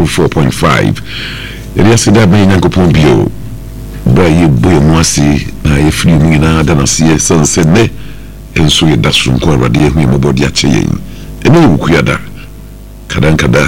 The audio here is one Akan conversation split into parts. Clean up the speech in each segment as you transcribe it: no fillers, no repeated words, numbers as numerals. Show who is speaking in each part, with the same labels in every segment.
Speaker 1: 104.5 Elias da ben Yankopon bio ba ye boy mo ase na ye free mu na da na se sense ne enso ye daso nko awade ye hu ye mobodi ache yen ene ye wuku yada kada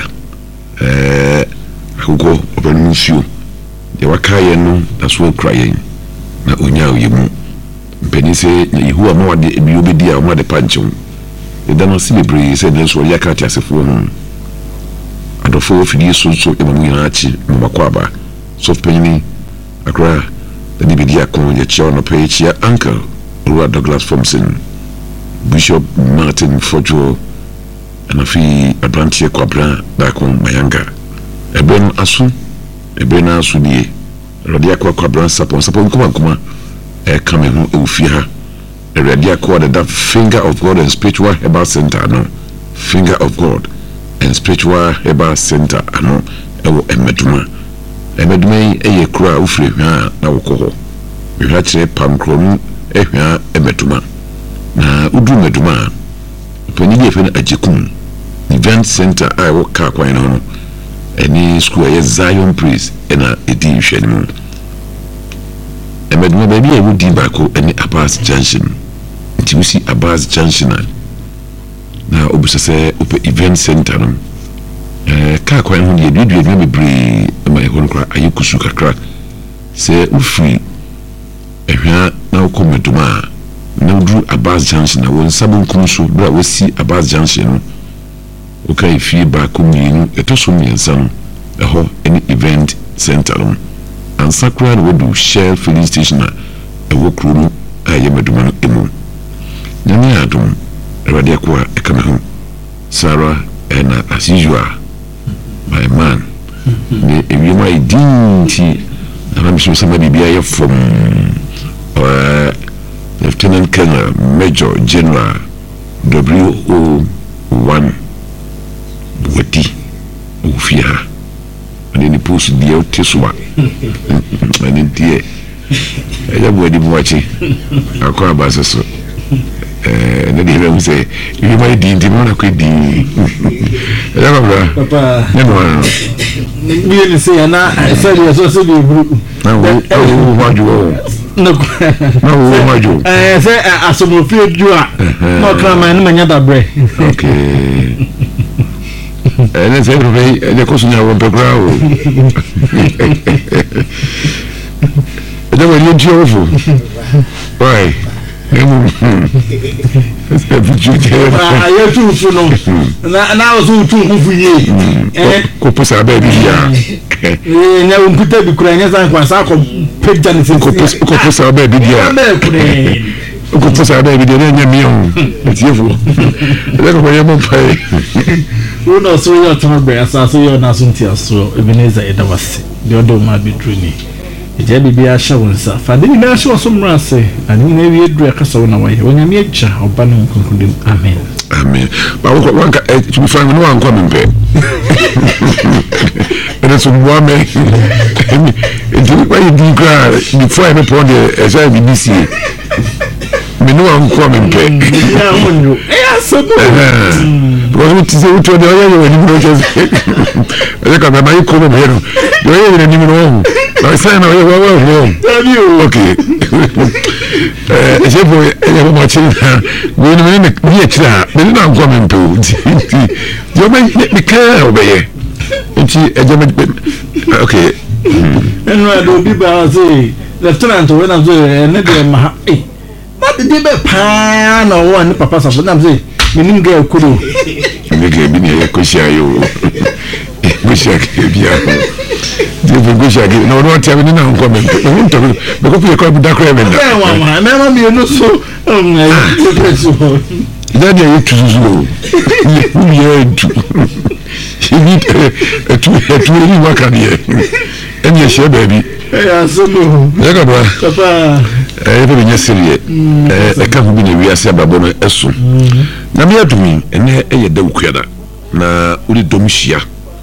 Speaker 1: agogo obanu nsuo ye waka ye no daso kra yen na onya ye mu penise ye hu ama wade ebi obedi a wade panchon e da no celebrate se den so ya ka tiasefo hu adofo fidie so emamu ina achi makwaba so penini akra the Nibidia Con, your chair on a page, your uncle, Lord Douglas Thompson, Bishop Martin Fojo, and a fee Advantia Quabra, back on Mayanga. A ben asu, a ben asudi, Radiaqua Quabra, Sapon Kuma, a coming home, Ufia, a Radiaqua, that finger of God and spiritual Herbal Center, no, finger of God and spiritual Herbal Center, no, a meduma. Emedme eye kura ufre hwa na wokoho hwa kire pamkrom ehwa emetuma na udu meduma panidi efe na ajikum event center I work ka kwan no eni school ye Zion Praise na edi hwani mu emeduma ba bi e wudi bako eni Abbas Junction nti usi Abbas Junction na obusese ope event center no ka kwan ho de dudu na bebre ma e hono kra ayekusu kakra se ufri ehwa na okomeduma na udru Abbas Junction na won sabon kunso bra wasi Abbas Junction no o kai fi ba kominu etoso miensa no eho any event center no ansakra no wodu Shell filling station na ewo kro no ayemeduma no emu nyame adum erade kwa ekame ho Sarah and as usual my man if you might dinty and I'm sure somebody be here from Lieutenant Colonel Major General WO1 Wati Ufia and then he post the out Tesua and in the everybody watching I call about so and then he say you might dinty man could be Papa
Speaker 2: me say na say you so be group
Speaker 1: no say
Speaker 2: asomofie dua no krama na manya da bre
Speaker 1: okay and say the question you want to grow I don't want you over why
Speaker 2: I too so no na so too hufuye
Speaker 1: koposa baby ya
Speaker 2: na unkuta bi kura nya san kwasa ko pejja ne sin
Speaker 1: koposa baby ya koposa baby de nya miyo tiefo le ko yemo pai
Speaker 2: uno so yo to be asa so yo na so ntia so Ebenezer Edawase de odo ma bi druni eje bibi a hye wonsa fa de bi a hye so mrase ani na wi edu akasa wona waye onyame agya oba no nkonkudim amen
Speaker 1: amen ba wanka to be fine no wanko mempe ene so bo ame enti ba yi di kra before me pon de esa BBC me no wanko mempe
Speaker 2: ya munyo so no
Speaker 1: because it is a to the other way ni just ele ka ba yi ko no me no yo ni no I say no okay je boy e mo chi na we ni chira me na nko me mpe yo me ka obeye nti eje me okay
Speaker 2: eno do bi ba say lieutenant we na say ne de ma na de be pa na wo ni papa safo na say me nim ga ekuro
Speaker 1: me ga bi ni e ko sia yo we sia ke bia go shag no tell me na nko me nto me ko pie ko da kra me
Speaker 2: na me me no so
Speaker 1: then you tuzu you do you need to really work on here and you share baby
Speaker 2: so no
Speaker 1: papa be nya serie ka hu bi na wi ase ababo no eso na me adumi ene eye da wukuada na uri domshia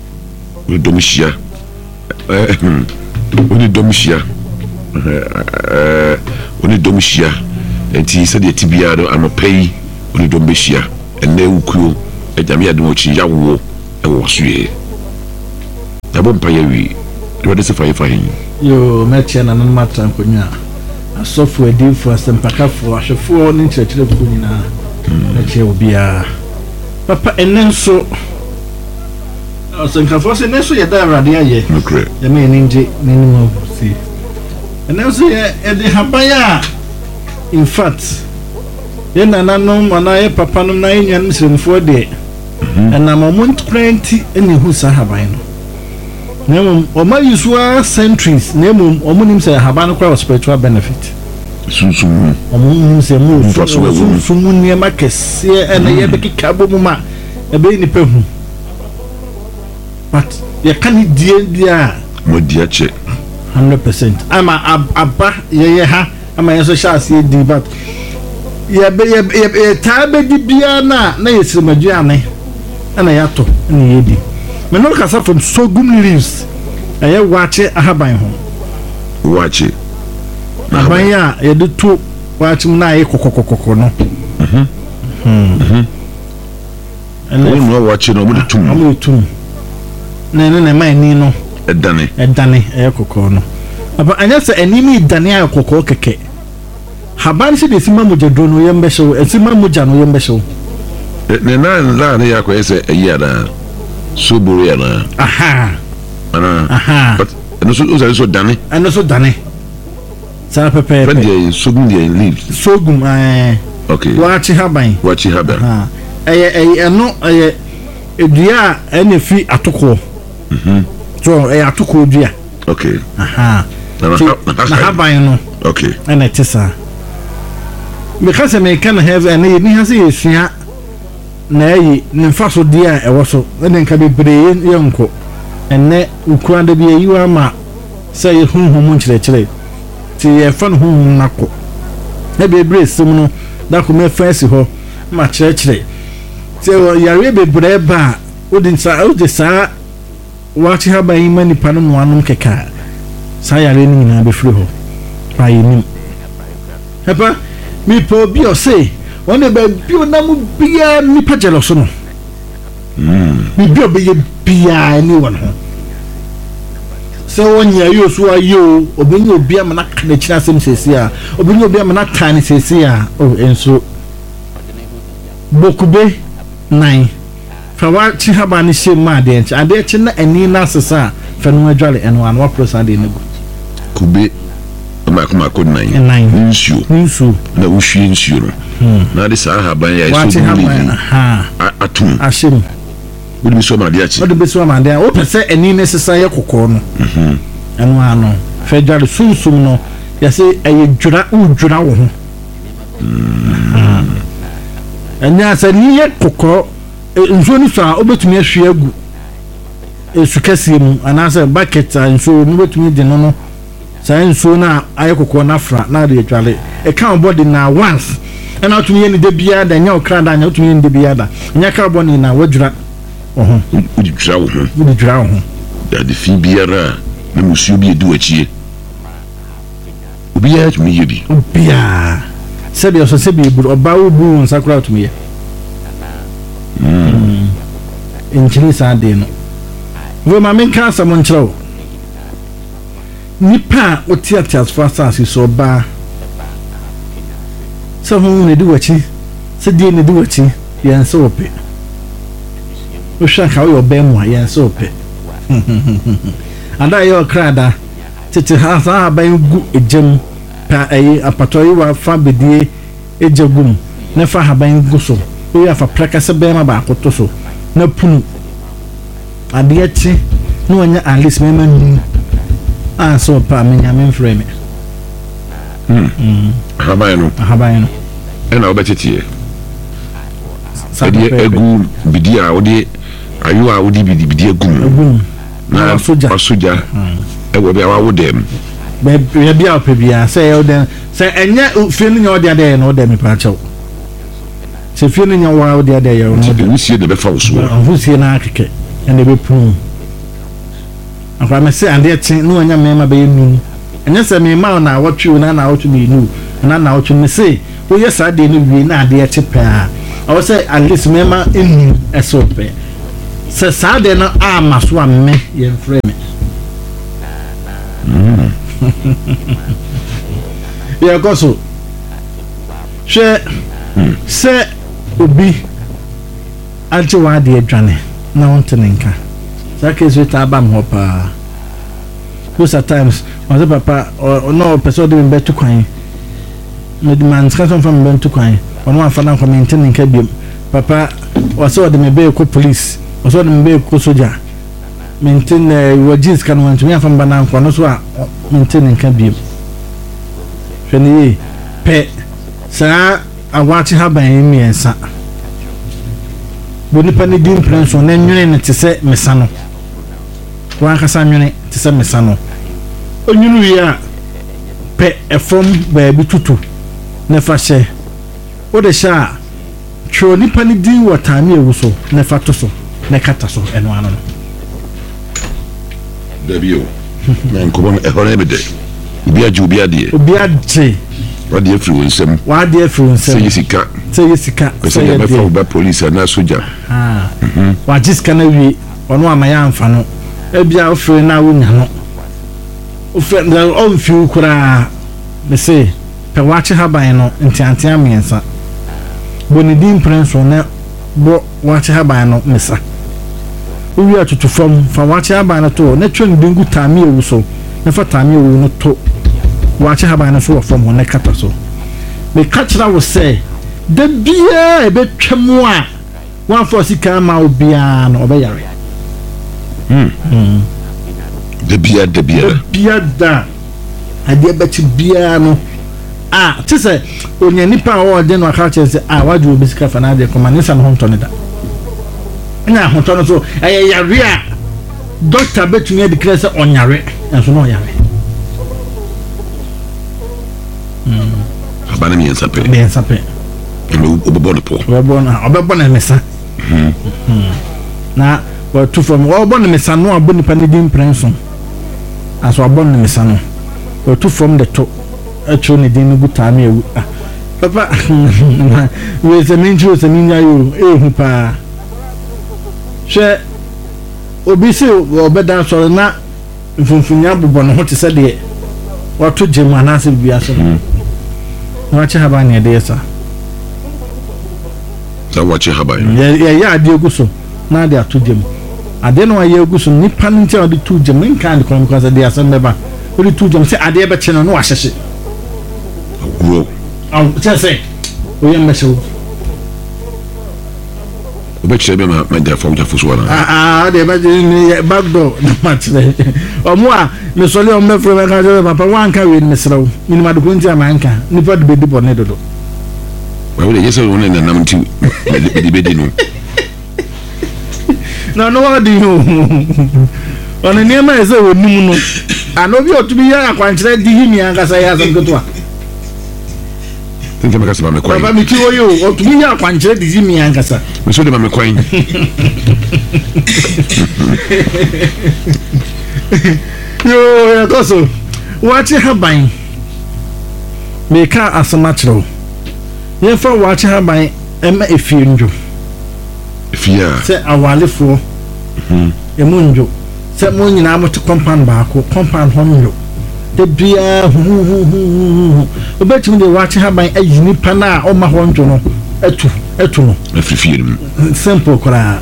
Speaker 1: oni domshia enti se de tibia do anopai oni domshia ene wukuo ejame adum ochi yawo e wo suye yɛbɔ mpa yɛ wi ɛwɔde sɛ fa yɛ fa hin
Speaker 2: yo mɛkyɛ na nan matra nkonya asɔfo adifo asɛmpakafo ahwɛfoɔ ne nkyerɛkyerɛfoɔ nyinaa mɛkyɛ obiara papa ɛnɛ nso ɔsɛnkafoɔ sɛ ɛnɛ nso yɛda awurade ayɛ
Speaker 1: nokorɛ
Speaker 2: yɛma yɛne ngye n'anim abusi ɛnɛ nso yɛde haban a in fact yɛ nananom anaa yɛ papanom na yɛ nuanom srɛmfoɔ deɛ ɛnam ɔmo nkora nti ɛne ɛhu saa haban no na mmom ɔma yusua centuries na mmom ɔmo nim sɛ haban no koraa wɔ spiritual benefit
Speaker 1: sunsum
Speaker 2: ɔmo nim sɛ mo
Speaker 1: Mfasoɔ ɛwɔ mu.
Speaker 2: sunsum nneɛma kɛseɛ ɛna yɛbɛkeka bɔ mu ma ɛbɛyɛ nipa hu but yɛka ne die a
Speaker 1: mɔdi akyɛ
Speaker 2: 100% ama aba yɛyɛ ha ama yɛn so hyɛ aseɛ di but yɛtaa bɛdi biara na yɛsirimaduane ɛna yɛatɔ ɛna yɛdi mene kasa from sorghum leaves ɛyɛ waakye ahaban ho
Speaker 1: waakye
Speaker 2: ahaban a yɛde to waakye mu na ayɛ kɔkɔkɔkɔkɔ no
Speaker 1: ɔno waakye no ɔmode tum
Speaker 2: ɔmo tum na ɛne na ɛma ani no
Speaker 1: ɛdane
Speaker 2: ɛyɛ kɔkɔɔ no aba anyɛ sɛ anim yi dane ayɛ kɔkɔɔ kɛkɛ haban sɛ de sima mogya duro no yɛm bɛhyɛw asima mogya no yɛm bɛhyɛw
Speaker 1: ne na ne yɛ akɔyɛ sɛ ɛyi anaa soboro anaa anaa ɛno so ɔsɛ so dane
Speaker 2: ɛno so dane saa pɛpɛɛpɛ
Speaker 1: fɛn deɛ sogum deɛ leaves
Speaker 2: sogum
Speaker 1: okay
Speaker 2: waakye haban ɛyɛ ɛno ɛyɛ dua a ɛna fi atokoɔ so ɛyɛ atokoɔ dua
Speaker 1: okay
Speaker 2: na haban no
Speaker 1: okay
Speaker 2: ɛna ɛte saa meka sɛ meka na heaven ɛna yɛni ha sɛ yɛsua na ɛyi ne mfa so deɛ a ɛwɔ so ɛna nka bebree yɛnkɔ ɛnɛ ukura da bi ayiwa ama sɛ yɛ honhom nkyerɛkyerɛ nti yɛfa no honhom no akɔ na bebree sɛm no dako mɛfa asi hɔ ma kyerɛkyerɛ sɛ yare bebree ba a wode saa waakye haban yi ma nipa no noanom kɛkɛ saa yare no nyinaa bɛfiri hɔ pa yɛnim ɛpa mipa obi ɔse ɔne baabi ɔnam biara nipa gyɛlɛ so no biribi a ɔbɛyɛ biara ne wɔ no ho sɛ wɔnyɛ ayɛ so ayɛ o ɔbɛnyɛ obi ama no ka n'akyiri asɛm sɛsi a ɔbɛnyɛ obi ama no ata ne sɛsi a ɛnso bokube 9 fa waakye haban no hyɛ mu adeɛ nkyɛ adeɛ kye na ani no asesa a fa no adwale ɛno ano waporɔ saa adeɛ no gu
Speaker 1: kube mako 9 nsuo na wohwie nsuo no na de saa haban yɛ sogum atum
Speaker 2: ahyɛ mu
Speaker 1: wode bɛsi ɔma adeɛ akyi
Speaker 2: wode bɛsi ɔma adeɛ a wopɛ sɛ ani no sesa yɛ kɔkɔɔ no ɛno ano fa dwale sunsum no yɛsɛ ɛyɛ dwira wodwira wo ho ɛnyɛ sɛ ni yɛ kɔkɔɔ nsuo no so a wobɛtumi ahwie agu esu kɛseɛ mu anaasɛ bucket a nsuo no wobɛtumi de no saa nsuo no a ayɛ kɔkɔɔ no afra na de adwale ɛka wo bɔde na once ɛna wotumi yɛ ne da biara da ɛnyɛ wo kra da anyɛ wotumi yɛ ne da biara da ɛnyɛ ka bɔne na wadwira wo ho
Speaker 1: wode dwira wo
Speaker 2: ho
Speaker 1: dade fi biara na musuo bi ɛdi wakyie obiara tumi yɛ bi
Speaker 2: obiara sɛdeɛ ɔsɛ sɛ biɛburu ɔbaa wobu wo nsa koraa wotumi yɛ nkyene saa de no wo ma menka asɛm nkyerɛ wo nipa a wote ateasefoɔ asase so ɔbaa sɛ ho ne di wakyi sɛ die ne di wakyi yɛn sɛ wɔpɛ wohwɛ nka woyɛ ɔbaa mu a yɛn sɛ wɔpɛ ada yɛ ɔkrada tete ha saa haban gu egyam pa ɛyi apatɔ yi wa fa bedie egya gum na fa haban gu so woyɛ afa praka sɛ bɛrima baako to so na punu adeɛ kye na wɔnyɛ alis mɛma num a sɛ ɔpɛ a menyame mfrɛ me
Speaker 1: haban no ɛna wobɛteteɛ ɛdeɛ agu bidi a wode ayo a wode bidi agu mu na wasogya ɛwɔ bi a wawo dɛm
Speaker 2: baabi a wopɛ biara sɛ ɛyɛ wodɛm sɛ ɛnyɛ fie no nyɛ wode adeɛ yɛ no wodɛm mepa kyɛw sɛ fie no nyɛ wa wode adeɛ yɛ no
Speaker 1: wosie ne bɛfa wo soɔ
Speaker 2: wosie no akekɛ ɛne bɛpunu akora me sɛ adeɛ kye na wanya mmarima bɛyɛ num ɛnyɛ sɛ mema wo na awɔtwe wo na awɔtwe mmienu na awɔtwe me se woyɛ saa adeɛ no wie na adeɛ kye pɛɛ a ɔwɔ sɛ at least mmarima enum ɛsɛ wopɛ se sa de no ama so amme ye mfrɛ me ya koso hwɛ se obi age wa de adwane na wonte ne nka saka so ta ba mo pa most at times on papa no person de be to kwan me demand ska so from be to kwan on one fa na comment ne nka biem papa waso de me be ko police waso de me be ko soldier maintain your jeans kan want me afam bana nko no so a maintain nka biem hwene pe sa awachi haban miensa boni pani dim prenso na nwene ne tese mesano wan kasa nwene tese mesano onwunu ya pe efom ba bi tutu ne fa hye o de sha tro ni pani dim watami ewuso ne fa to so ne kata so eno ano no
Speaker 1: Debio na nkobon ehore be de obi age obi ade wadi efiri wonsem say sika say ya be for ba police na soja
Speaker 2: wa jiska na wi ono amaya amfa no ebia ofiri na wonya no ofiri na onfi kura me say pe wache haban no ntiante amiensa boni dim prince na bo wache haban no mesa owi atutu fam fa wache haban no to na twen dingu tami ewuso na fa tami ewu no to wache haban no so fam ho na kata so me kachira wo say de bia e betwemu a one for sika ma obia no obeyare
Speaker 1: de bia
Speaker 2: da ade beti bia no tise onye nipa o de no aka chese wadu obisika fa na de komanisa no honto ne da nya honto no so yare a doctor betumi declare say onyare enso no yare
Speaker 1: abana mi ensape obebo na mesa na wa tu from obebo na mesa no aboni pa ne dim prenso aso abon na mesa no wa tu from the to acho ne din guta me ewu papa we se minja yo ehu pa she obi se obeda so na mfunfunya bobo no ho te se de wa to jema na se bia so wache habani edesa sa wache habani
Speaker 2: ya ade oguso na ade atudem ade no aye oguso nipa nti ade tudem nka ade kon because ade asan beba ode tudem se ade be cheno no wahyehye
Speaker 1: oguro
Speaker 2: chese oye mesho
Speaker 1: obeche be ma da fo ja fuso na
Speaker 2: ade ba ni backdoor na match le omo a me sole o me fro me ka je papa wanka we ni sraw ni ma do kunti amanka ni pa de bedi bonne dodo
Speaker 1: wa we yesa wona na nam ti bedi no
Speaker 2: no wa di ho ona ni ma ese wonum no anobi otubi ya akwankyere di himi ankasa ya asam keto a
Speaker 1: tinka me kasa ba me kwai
Speaker 2: baba mi kiwo yo otubi ya akwankyere di himi ankasa
Speaker 1: me so de ba me kwai
Speaker 2: yo ya koso wache haban me ka asama chiro ye fa wache haban ema efienjo
Speaker 1: efia
Speaker 2: se awalefo emunjo se mo nyina mo te compound baako compound honyo de bia obetumi de wache haban ayini pa na o ma honjo no etu no
Speaker 1: efifie no
Speaker 2: simple kora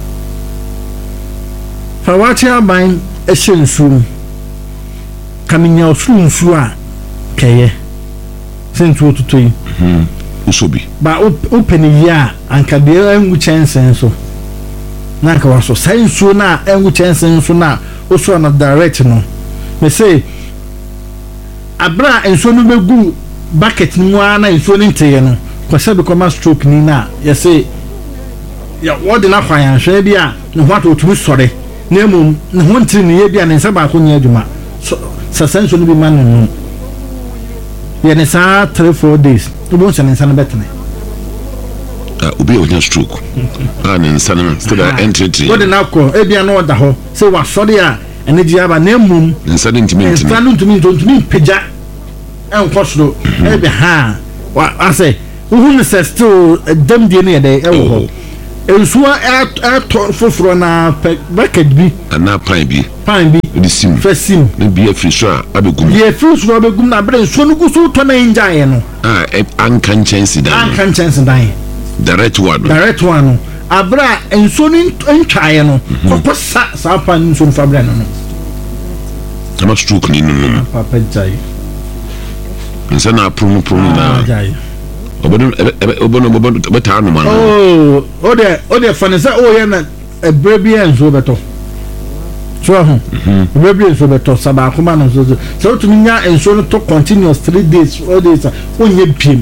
Speaker 2: fa wache haban ehyensu kaminya osunsu a keye sentu otutoyi
Speaker 1: usobi
Speaker 2: ba openi ya anka de engu chensen so na ka waso sensu na engu chensen so na oso na direct no me say abra enso no begu bucket ni na enso ni nteye no kwase be koma stroke ni na ye say ya wodi na kwan hwe bia ne hwato otumi sore na emum ne ho ntiri ne ye bia ne nsa ba ko nya adwuma so sensu no bi man no ye ne sa 3-4 days to bo nsa na betene
Speaker 1: obi o nya stroke ne nsa na still entity
Speaker 2: wodi na ko e bia no da ho say wa sore a ene ji aba na emum
Speaker 1: nsa no
Speaker 2: ntimi peja enkosoro e be ha wa ase uhun se still dem die ne de e wo ho ensuo ato foforo na bucket bi
Speaker 1: ana pan bi di sim
Speaker 2: fasim
Speaker 1: na bi afiri so a abegum
Speaker 2: bi afiri so abegum na bre ensuo no guso to na enjaye no
Speaker 1: ankan chance dan direct one abra ensuo no ntwaye no ko sa pan ensuo fabra no ama stroke ni no
Speaker 2: papa jai
Speaker 1: nsa na promo na
Speaker 2: jai
Speaker 1: obono beta no man
Speaker 2: ode fanisa ye na ebrebi enso beto so ho ebrebi enso beto saba akoma no so to nya enso no to continuous 3 days 4 days onye piem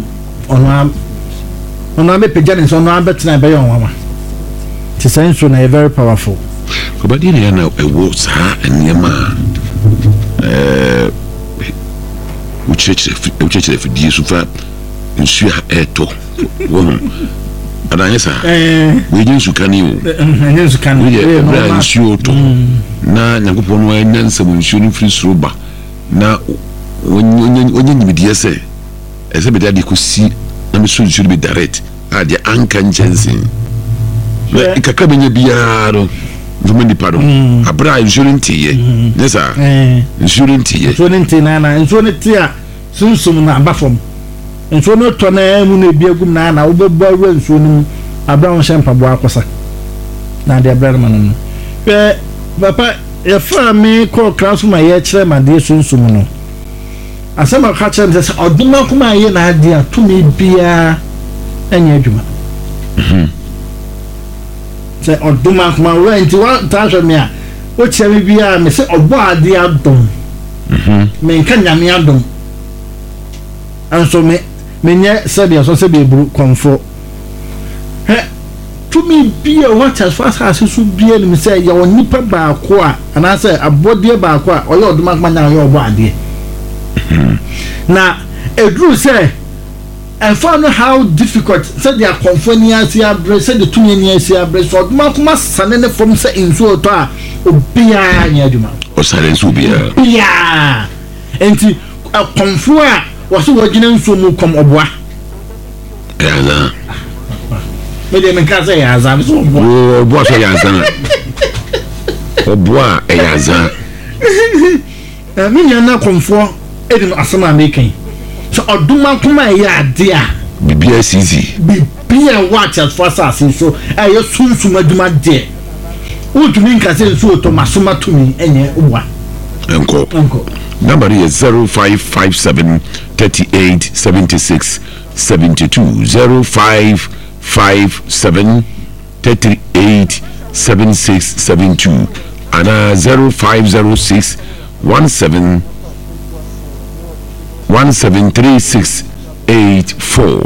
Speaker 2: ono me pejane enso no abetena be yon wama ti senso na very powerful
Speaker 1: obadi ne na ewo sa eniema ucheche fidie sufa nsu eto wo adanye sa we jinsu kani we nsu to na nyankopon no anyansa mu nsu ni free sroba na onye nyimidie se ese be dade ko si na me so nsu be direct ade ankan jensen kakra benye biaro vumeni paro abra insurance ye nesa insurance na insurance a sunsum na abafom nso no to na mu na biagum na wobebo awu nso no abra on shempa bo akosa na de abra man no papa ya fa me ko class ma ye kire ma de sunsum no asema ka kire nse oduma kuma ye na ade atumi bia anya adwuma se oduma kuma we nti wa tasho me a o kire me bia me se obo ade adom me nka nyame adom anso menye sabe so se bebru konfo tumi bia what as fast as su bia ni se ya onipa ba ko a ana se abodie ba ko a oye oduma kuma nya oye obo ade na edru se and found how difficult said their convenience abre said the tumi ni asi abre so oduma kuma sanene from se inso to a obia nya aduma o sare nso bia
Speaker 2: enti a konfo a waso wagina nso mu kom oboa
Speaker 1: yaza
Speaker 2: me de men ka say yaza so
Speaker 1: oboa so yaza oboa yaza
Speaker 2: mi nya na konfo edi no asema making so oduma kuma ya de a
Speaker 1: bibia sisi
Speaker 2: bibia watch as fast as so ayo sunsun aduma de utumi nka say so to masoma tumi enye oboa enko
Speaker 1: number is 0557 38 76 72 0557 38 76 72 and 0506 17 1736 84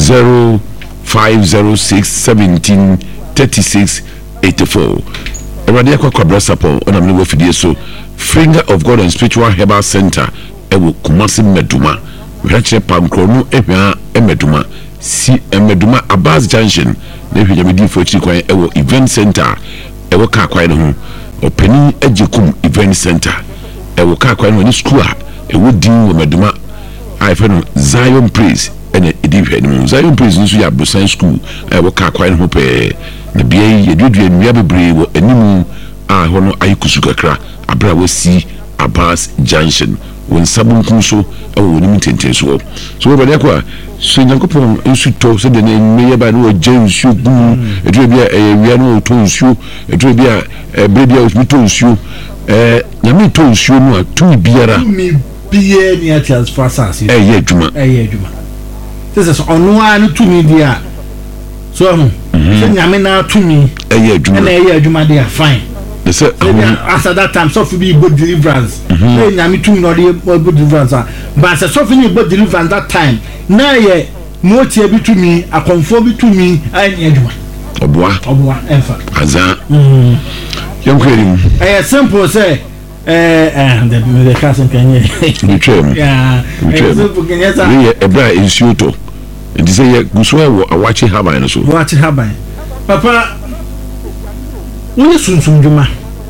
Speaker 1: 0506 17 36 84 Eradia kwa Bra Support on amni wofidie so Finger of God and Spiritual Herbal Center ewo Kumasi Meduma Weche pankrono ehwa emeduma si emeduma Abaz Junction na ehwa jamedi fochi kwan ewo Event Center ewo ka kwan no ho openi ejekum Event Center ewo ka kwan no ni school ewo din wo meduma aifeno Zion Praise ene edihwe ni Zion Praise nso ya Bosan School ewo ka kwan ho pe na bia yedudu enua bebre wo enimu a hono ayikusu kakra abra wasi Abaz Junction won sabun kunso ewo ni tenten so we bade kwa so nyankopon nsu to se de na meye ba no jensu gu edu bia ewia no to nsu edu bia bre bia o to nsu nyame to nsu no atu biara
Speaker 2: mi bia ni atias fasasi
Speaker 1: ye adwuma
Speaker 2: this ono anu tumi dia so so nyame na tumi
Speaker 1: ye adwuma
Speaker 2: na ye adwuma dia fine
Speaker 1: say
Speaker 2: after that time so be good deliverance nyame tumi no dey good deliverance but so fini good deliverance that time na ye motie bi tumi akonfo bi tumi anya adwuma oboa enfa
Speaker 1: aza yonkweli
Speaker 2: simple say the cousin can
Speaker 1: you
Speaker 2: yeah simple can yes
Speaker 1: we ebra insuto and say ye guswa wo awachi haban so
Speaker 2: watch haban papa woni sunsun djuma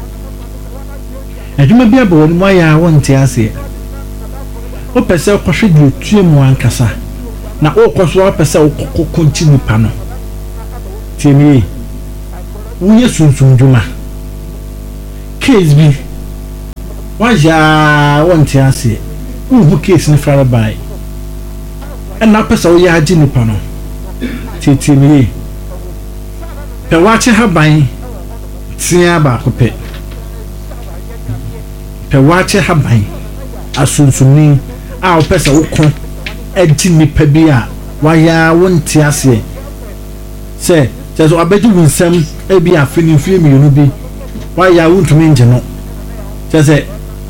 Speaker 2: adwuma bia bo woni mo ya wonte ase o pese ko hwede tue mu ankasa na o ko so o pese o continue pa no tiemi wo ye sunsun dwuma case bi wa ja won ti ase wo case ni fara bai na pesa wo ya agi nipa no titi mi pe wa che haban tia ba ko pe wa che haban asunsuni a wo pesa wo kon agi nipa bi a wa ya won ti ase se so abeti wunsam e bi afini fi mi no bi wa ya wuntumi nje no se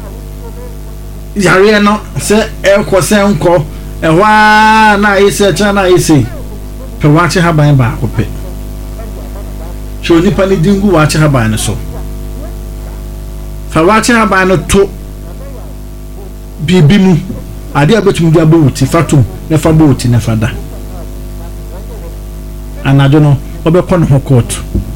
Speaker 2: yare no se e ko se nko e wa na ise cha na ise pe wa che haban ba ko pe so nipa ni dingu wa che haban so fa wa che haban no to bibi mu ade abetum dia bawuti fatum ne fa bawuti ne fa da anajo no obekọ no court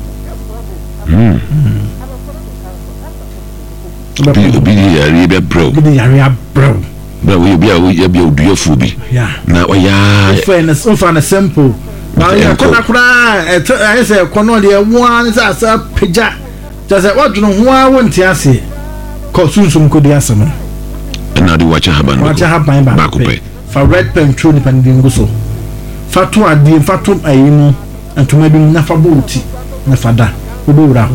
Speaker 1: obi yari be bro na we be oduafo bi na oya
Speaker 2: fairness on simple na ya kona say kono de one sa peja just what no ho wonti ase ko sunsum ko de asem
Speaker 1: na de wacha haban ba ko pe
Speaker 2: fa red pen true ni pandingo so fatu adi fatu ayimu antuma bi na fa boti na fada obewura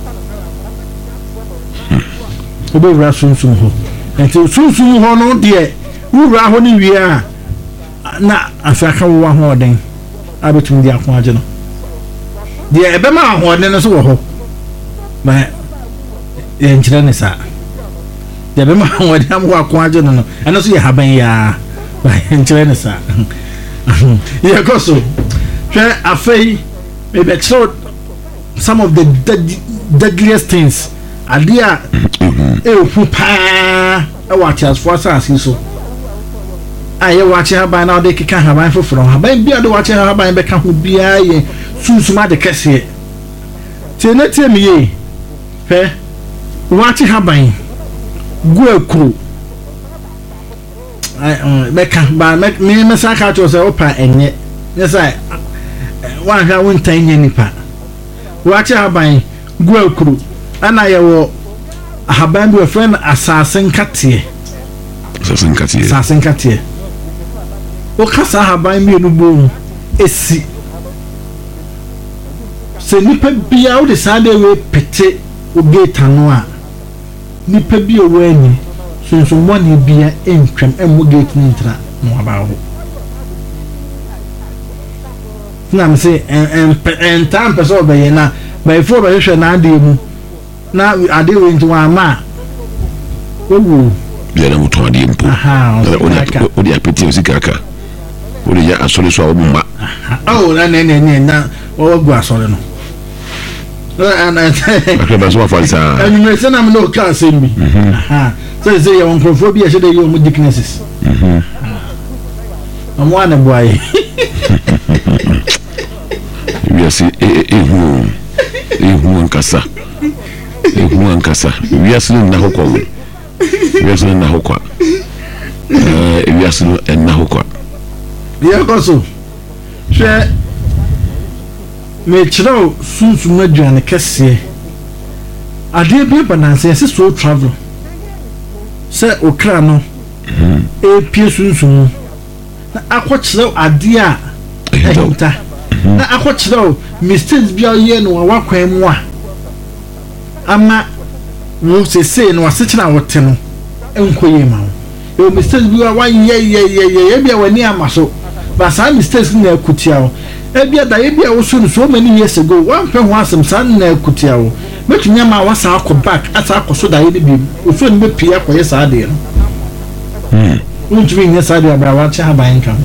Speaker 2: sunsum ho enti sunsum ho no de wura ho ni wi a na afaka wo ho oden abetum di akon age no de ebe ma ho oden no so wo ho ba ye nkyere ne sa de ebe ma ho oden am ho akon age no eno so ye haban ya ba nkyere ne sa ye koso hwe afei maybe show some of the deadliest things adia fu pa e watch as for us so aye watch haban na de keka haban foforo haban bia de watch haban be ka ho bia ye sunsuma de kese tie mi ye he watch haban gu akuru be ka ba me saka to se opa enye yes I one ha won tan nye nipa watch haban gu akuru ana ye wo haban bi friend assassin katie o kasa haban mi no bo esi se nipa bia o de sade we pete o gate no a nipa bia o wani so money bia entwem emo gate ni ntra no abawo na me se en time person be ye na by for be hwe na ade mu na ade we nti wa ma owu
Speaker 1: bia na muto ade mpo o de apeti o sikaka o de ya asole so awoma
Speaker 2: na o gwa asole no
Speaker 1: akaba so falsa
Speaker 2: and me say na me no class me so say your microphobia should you mu dicknesses am one boy
Speaker 1: we see ehu nkasa we are still na hokwa
Speaker 2: dia koso hwe me chiro sunsun aduane kese ade bi bananse se so travel se okra no pie sunsun na akochiro ade a ehita na akochiro mistakes bi aye no wakwan mu a ama wo se no wasechina wote no enkoye ma wo mistakes bi wa ye bia wani amaso ba sa mistakes na akutia wo ebia da ebia wo so many years ago one pe ho asem san na akutia wo metunya ma wasa akọ back asa akọ da ye bi wo so ni be pia akọ ye sa de no unjui nya sa de abra wa cha haban kan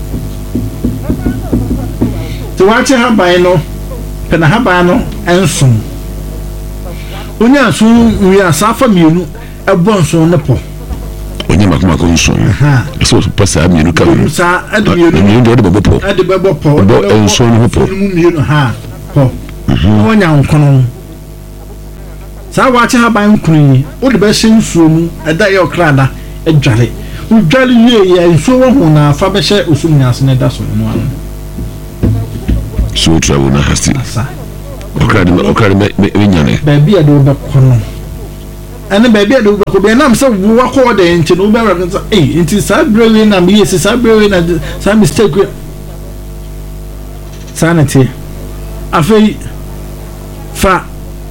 Speaker 2: to wa cha haban no pe na haban no ensun onya so wi asafa mienu ebonso ne po
Speaker 1: onye makoma ko nso so pasa mienu ka
Speaker 2: sa mienu
Speaker 1: do de bobo
Speaker 2: po
Speaker 1: enso no po
Speaker 2: mienu po onya nkono sa wa cha haban kunu o de be shensuo mu eda ye okrada edware udware ye ya nso wo hu na fa be hye osum nyase ne da so no ano
Speaker 1: so travel na hasti okra me nyane
Speaker 2: baby a do be kono ene baby a do be ko be nam se wo ko de nti no be ra nti sa brewe na me yes sa brewe na sa mistake sanity afei fa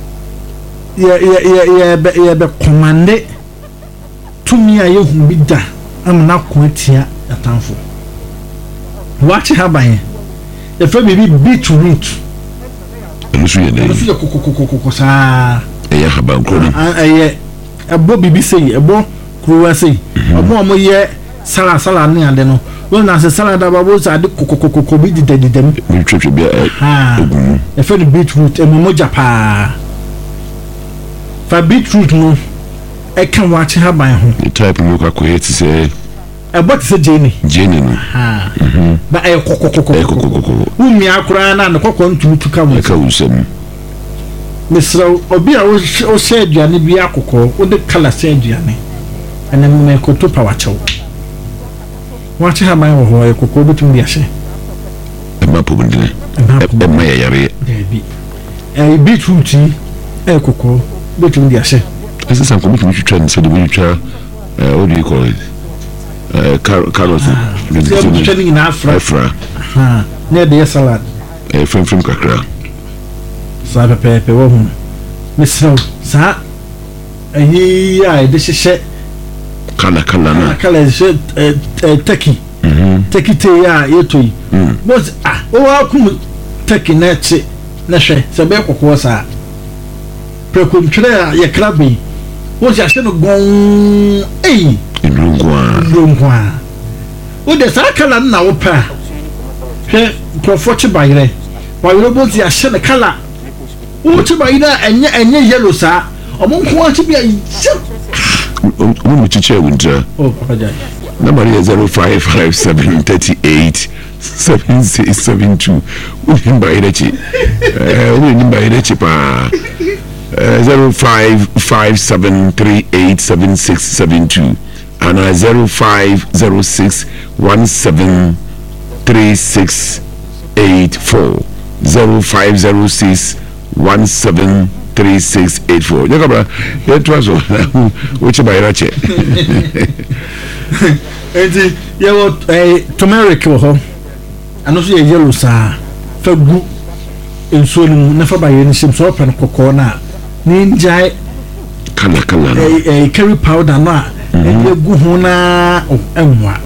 Speaker 2: ye be commande tumi a ye hu bi da amna ko atia atanfo wachi haban ye fa bibi beetroot
Speaker 1: elusu ye
Speaker 2: elusu kokokokoko sa
Speaker 1: ye haban ko ni
Speaker 2: ye ebo bibi sei ebo kruwa sei omo mo ye sala ni ade no won na se sala da babo sa de kokokokoko bi didedem
Speaker 1: mi twetwe bia
Speaker 2: ye fa beetroot emo japa fa beetroot no e kan wachi haban ho
Speaker 1: the type no ka ko yeti se
Speaker 2: about se Jenny
Speaker 1: no
Speaker 2: ba e kokokokoko umi akura na ne kokon tutu ka mo
Speaker 1: ka usem
Speaker 2: misra obi a o se aduane bi akoko o de kala se aduane ene me ko to pa wacho wachi ha mai ho e kokoko betum bi ahye
Speaker 1: e ma po bindine e ma yare
Speaker 2: bi e beetroot e kokoko betum bi ahye
Speaker 1: ese san ko betum twitwa ne se de twitwa what do you call it carrot
Speaker 2: the training in Afra near the salad
Speaker 1: from kakra
Speaker 2: sa pepe wo hu misro sa ayi ai de hye kala je turkey turkey te ya yetoi but o akum turkey na che na hwe se be kokko sa prekontwere ya krabi wo ja hye no gon Lungwa. O de sakala na wo pa. Hwe profochi bayire. Bayire bo ti ahye ne kala. Wo chi bayire enye yellow sa. Omo nko achi bia yi.
Speaker 1: O mu chiche wunja.
Speaker 2: Oh, papa jai.
Speaker 1: Number is 0557387672. Wo bayire chi. Wo bayire chi pa. 0557387672. and 0506173684 0506173684 Jakabra that was which by rache
Speaker 2: enti ye wo turmeric ho ano so ye yellow sa fa gu enso ni na fa ba ye ni sim so pa kokko na ni njai
Speaker 1: kala
Speaker 2: curry powder na e gu ho na enwa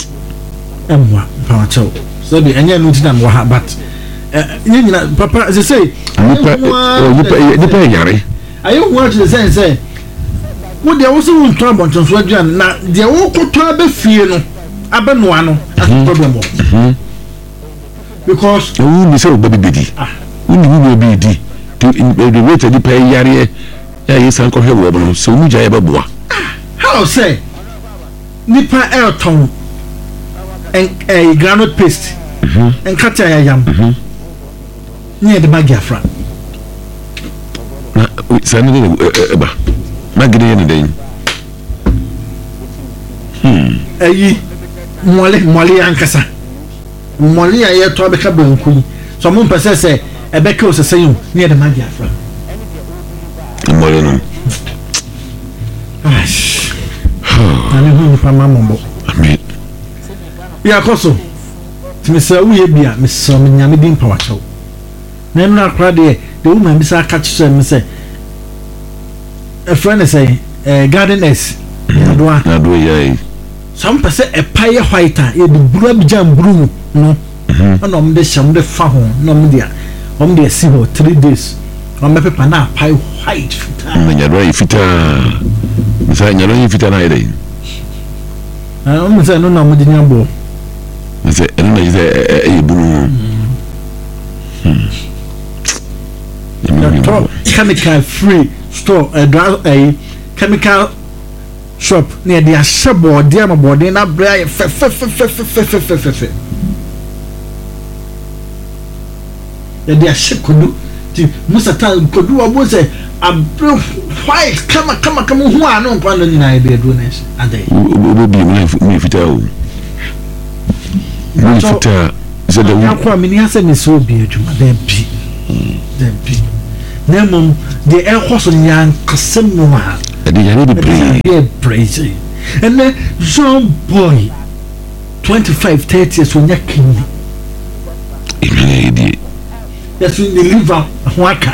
Speaker 2: pacho so be anya no tidan wa but nyina papa as say
Speaker 1: nipa yare
Speaker 2: ayo what the sense say wo de wo so nto abonton so aduan na de wo koto abafie no abenoa no problem mo because
Speaker 1: wo ni say obabi bedi wo ni wo bi di the way to nipa yare ya yesan ko hwe wo no so mu jaye baboa
Speaker 2: how say nipa elton and a granite paste and kata yam near the magiafra
Speaker 1: na sani eba magide ye den
Speaker 2: ayi mole ankasa mole ya to abeka banku so mo mpese se ebeka oseseyu near the magiafra
Speaker 1: mole no
Speaker 2: ani hu pa mambo
Speaker 1: amen
Speaker 2: ya koso timisa uye bia miso nyame din pa wacho na nna akra de woman bi sa catch me say a friend say gardeners
Speaker 1: adwa yai
Speaker 2: some person a pie white e de buru abjam buru no na om de sham de fa ho na om de si ho 3 days om be pepa na pie white fita
Speaker 1: na nyadwa fita misa nyadwa fita na ide
Speaker 2: om say no na mo de nyambo
Speaker 1: misa eno na e buru
Speaker 2: chemical free store a chemical shop near the ashabo dear my body na bra fe the ashikodu ti musata kodu abo say abro white kama hu anu mpa no nyina e be do na ade
Speaker 1: obi mi fita o mi fita so the
Speaker 2: akwa mini ase mi so bi adwuma da bi Dempi. Nemum the air horse on young Casemua.
Speaker 1: And the
Speaker 2: Praise. And then Jean Boy 25-30 years when you're king. Yes, we deliver Waka.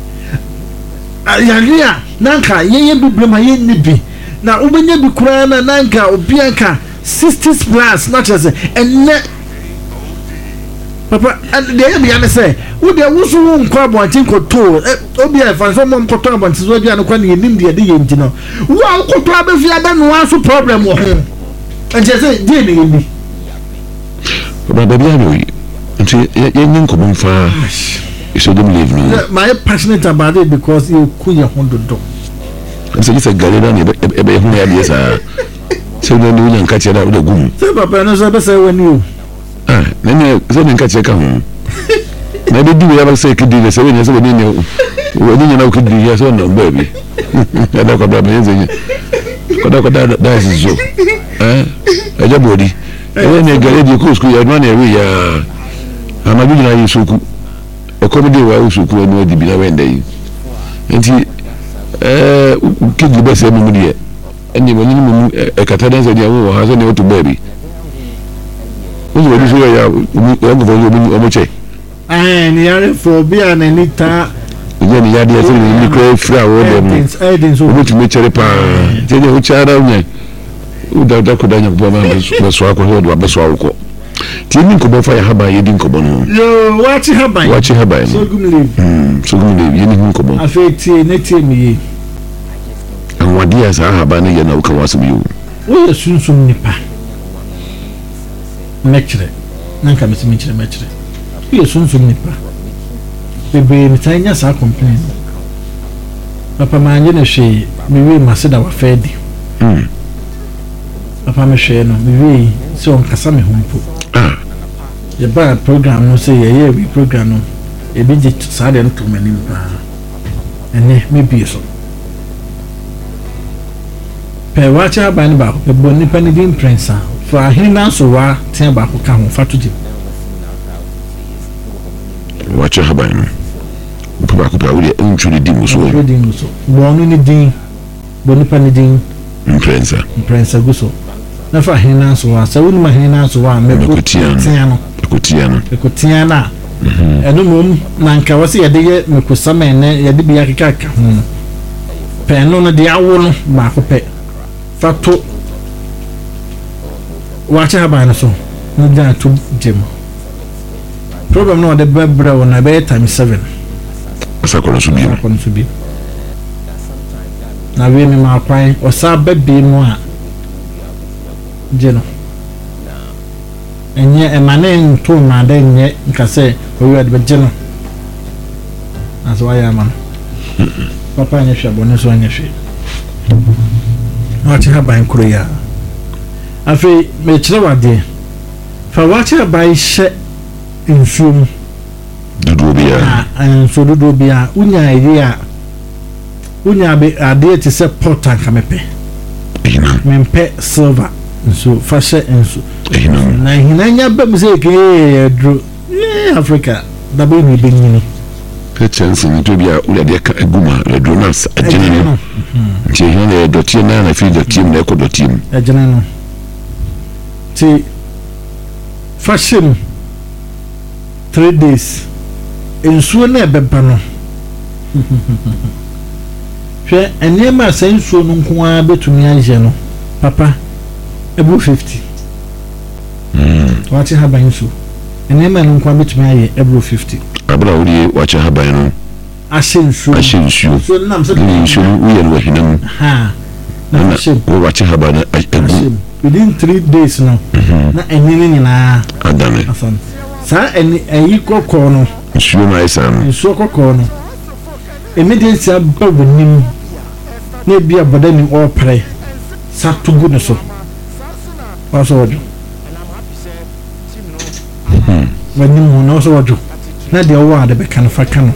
Speaker 2: Ayaria, Nanka, ye be blama ye nibi. Now, Ubenya Bukurana, Nanka, Obianka, 60s plus, not as a and net. Papa, and the Abiana say, would there was one crab one thing or two? Obia, for someone could talk about Zobian in India, the engine. Wow, could probably if you had done one problem with him. And just say, dear me.
Speaker 1: But baby, until you come far, you should leave me.
Speaker 2: My passionate about it because you could have wanted to.
Speaker 1: And so you said, Gallidan, so then you can catch it out with a goon.
Speaker 2: So, Papa, and as I say, when you.
Speaker 1: Then you catch a come. Maybe do you ever say, could do the 7 years when you know, could be yes or no, baby. I don't know about that is so. A job body. And then you get your cool school, one area. I'm a good eye, so a comedy where also could know the below day. And he kid the best everybody. And you will a Catalan and your has any to baby. Who's what is your
Speaker 2: and the for beer and Anita.
Speaker 1: Then he had the crave flower, which make a pan. Tell you which other way. Without could I have was swap or Baswako. Timing could fire her by eating Cobono.
Speaker 2: No, watch her by
Speaker 1: watching her by
Speaker 2: so good.
Speaker 1: So good, you didn't come.
Speaker 2: I feel me.
Speaker 1: And what years I have banning you know, was you.
Speaker 2: We soon some nipper. Lecture. Nanka Miss Mitchell Metcher. We soon some nipper. Baby, Tanyas are complaining. Papa, my energy, we must sit our fed. Papa, my share, no, we so on Cassami home. The bad program, no say a year we program, no, a bit silent to many, and maybe so. Per watch our band about the bonny penny prince, for a hina so raw, Timber who come for to do.
Speaker 1: Watch your habano. Papa, truly dim so.
Speaker 2: Born in the dean, bonny penny dean,
Speaker 1: Prince
Speaker 2: Gusso. Never hina so was, I wouldn't my hina so one, maybe Cotiana. And no moon, Nanka was here, dear, Micosama, and Yadibiaka. Penona the hour, Marco Pet. Fato. Watch her by so. No down to Jim. Problem no the Bebra on a bed time 7.
Speaker 1: As I
Speaker 2: to be. Now, we may mark crying or sab baby more. General. And yet, a man in 2 man, then yet, can say, we had the general. That's why I'm on. Papa and your shop on this one, your ship. Watch her by Korea. I feel, make sure dear. For watch her by shit in film.
Speaker 1: Dudobia
Speaker 2: And so Dudobia, Unya idea. Unya be a dear to set pot and camepe. Men pet silver. So fashion and so. Na hinanya bemzeke drew Africa da be ni benyini
Speaker 1: ka chance ni to bia ule de ka aguma le donas agene no je hene dotie na fi dotie na ko dotie
Speaker 2: agene no ti fashion 3 days ensuo na ebeba no hwe enema sensuo no nko a betumi age no papa ebu 50 Watch her by you. And then man come to me every 50.
Speaker 1: Abra uri watch her by no.
Speaker 2: I should
Speaker 1: so nam so we are working
Speaker 2: ha. Na should
Speaker 1: watch her by
Speaker 2: within 3 days no. Na enini na
Speaker 1: adame.
Speaker 2: Asan. Sa eni kokko no.
Speaker 1: Nsuo mai sam.
Speaker 2: Nsuo kokko no. Immediately ababunim na bia bodani opre. Sa tugu no so. Waso ojo. When you know so what you not the award the can for cano.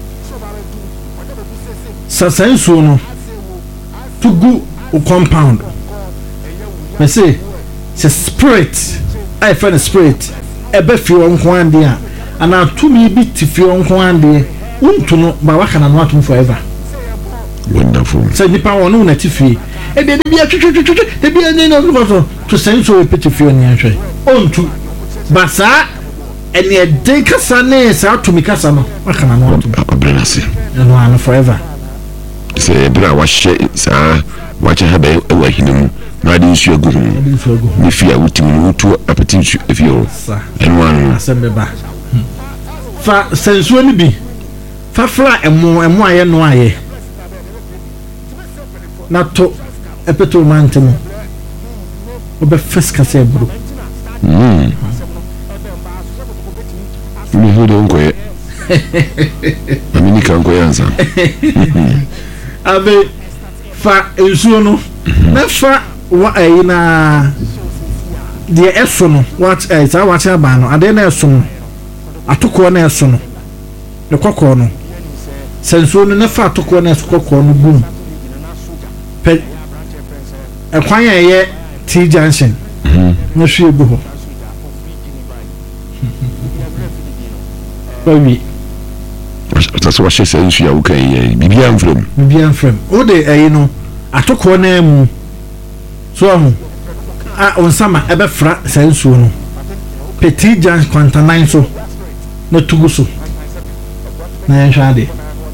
Speaker 2: Sasensuno to go compound. I say, spirit. I find a spirit. A befi on one day, and now 2 me bit if you on one day. unto no ba waka na no atum forever.
Speaker 1: Wonderful.
Speaker 2: Say nipa won no na tifie e de bia twetwetwetwe de bia ni no so to send so repeat fie ni ahwe ontu ba sa ene e de kasa ne sa atumi kasa no waka na no atum
Speaker 1: abrenase
Speaker 2: no an forever.
Speaker 1: Say bra wa hye sa wa che ha ba e wa hinemu na de nsu agu ni fia wutim wutu apetitu efio eno anu
Speaker 2: asembe ba fa sensuo ni bi fa fra emo aye no aye na to epeto mantemu obe feska se bro
Speaker 1: ni hodo nkoye amini kan koye ansa
Speaker 2: abe fa ensuo no na fa wa na de eso no what sa what aba no ade na eso no atoko na eso no de kokko no sensuo no na fa atoko na eso kokko no bum pe ekwan ye T junction na hwe bu ho baby
Speaker 1: that's what she says you okay bibian frame
Speaker 2: o de no atoko na mu so on sama ebe fra sensuo no petit junction kwanta 9 so na tugu so na nhade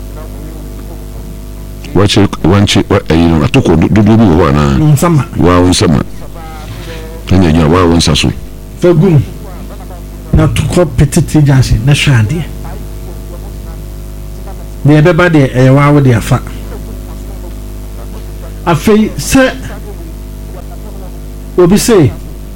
Speaker 1: wache atoko dudu bi ho na
Speaker 2: sama
Speaker 1: wa sama nya wa wonsa so
Speaker 2: fagum na tuko petit junction na hwade de ebeba de wa wo de afa afei se obi say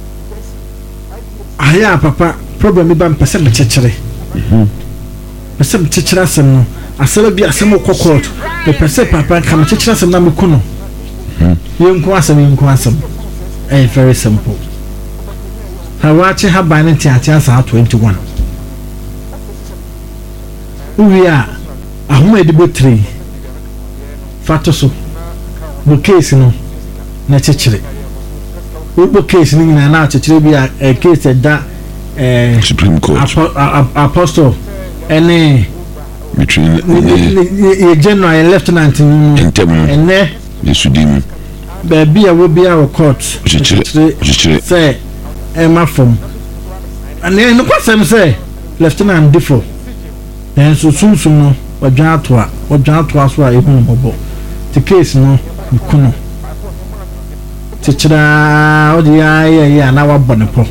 Speaker 2: aya papa problem ba mpese me chechire pese me chechire asem no asela bi asem kokot me pese papa ka me chechire asem na me kuno yenko asem very simple hawache haban ntiatia sa 21 uwia ahoma edibo 3 fatoso no case no na chechire ubo case ni na chechire bi a case da
Speaker 1: Supreme Court
Speaker 2: apostle any
Speaker 1: between
Speaker 2: general lieutenant
Speaker 1: ene yesudim
Speaker 2: baby a will be our court
Speaker 1: chechire
Speaker 2: say Emma from and then no question say lieutenant defo and so soon no wadwa to so a ehun bobo the case no kuno chechira odi ya na wa bonepo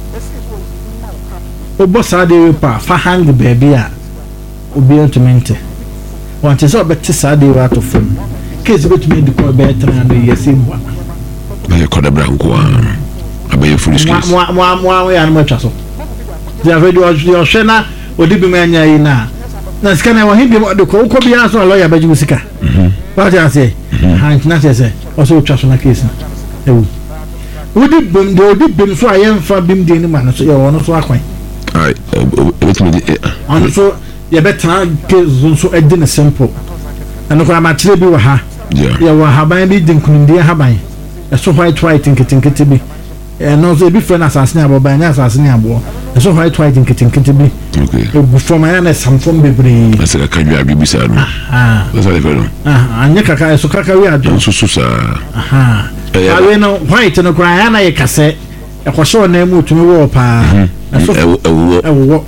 Speaker 2: obo sade pa fa hang baby a obi entomente want to so better sade wa to fam case bet me the call better and yes imwa
Speaker 1: na ye koda branko abaye foolish case
Speaker 2: mo ya no twa so dia video yo hwena odi bi manya yi na skana wa hindi de ko bia so lawyer baji musika ba ja say han na say o so twa so na case na ewu odi bim so ayen fa bim de ni man so ye wono so akwan
Speaker 1: ai ultimately
Speaker 2: on so ye better case so edin simple and ko ma tire bi wa ha ye wa haban bi din kunindi haban e so white tinkitinki bi no so bi friend assassin aboban na assassin abo e so white tinkitinki bi
Speaker 1: okay
Speaker 2: e from ya na samfom bebre
Speaker 1: asa ka wi abi sa no asa le fero
Speaker 2: anya kaka e so kaka wi ado
Speaker 1: so sa
Speaker 2: awe no white no kwa ya na ye kase e ko so na mu tumi wo pa e so ewo